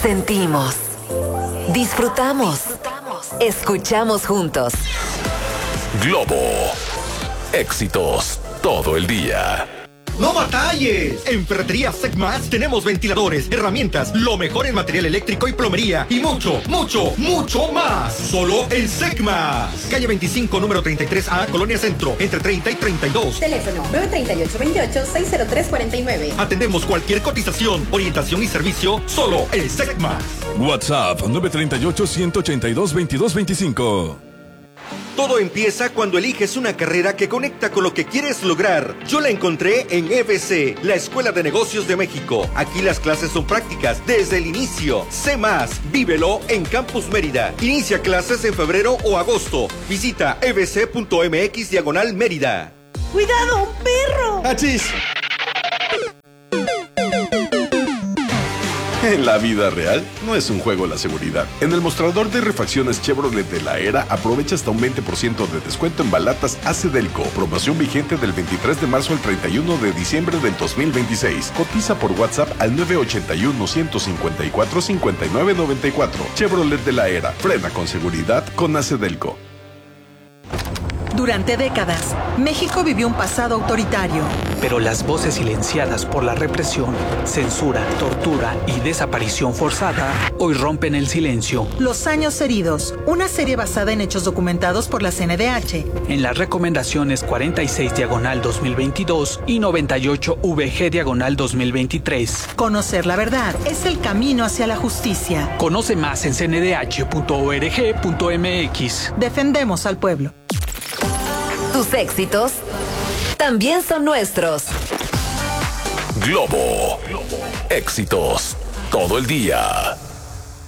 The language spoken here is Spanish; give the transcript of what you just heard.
Sentimos, disfrutamos, escuchamos juntos. Globo. Éxitos todo el día. ¡No batalles! En Ferretería Secmas tenemos ventiladores, herramientas, lo mejor en material eléctrico y plomería y mucho, mucho, mucho más. Solo en Secmas. Calle 25, número 33A, Colonia Centro, entre 30 y 32. Teléfono 938-28-603-49. Atendemos cualquier cotización, orientación y servicio solo en Secmas. WhatsApp 938-182-2225. Todo empieza cuando eliges una carrera que conecta con lo que quieres lograr. Yo la encontré en EBC, la Escuela de Negocios de México. Aquí las clases son prácticas desde el inicio. Sé más, vívelo en Campus Mérida. Inicia clases en febrero o agosto. Visita ebc.mx/Mérida. ¡Cuidado, un perro! ¡Achis! En la vida real, no es un juego la seguridad. En el mostrador de refacciones Chevrolet de la Era, aprovecha hasta un 20% de descuento en balatas Acedelco. Promoción vigente del 23 de marzo al 31 de diciembre del 2026. Cotiza por WhatsApp al 981-154-5994. Chevrolet de la Era. Frena con seguridad con Acedelco. Durante décadas, México vivió un pasado autoritario. Pero las voces silenciadas por la represión, censura, tortura y desaparición forzada hoy rompen el silencio. Los años heridos, una serie basada en hechos documentados por la CNDH. En las recomendaciones 46/2022 y 98/VG/2023. Conocer la verdad es el camino hacia la justicia. Conoce más en cndh.org.mx. Defendemos al pueblo. Tus éxitos también son nuestros. Globo. Éxitos todo el día.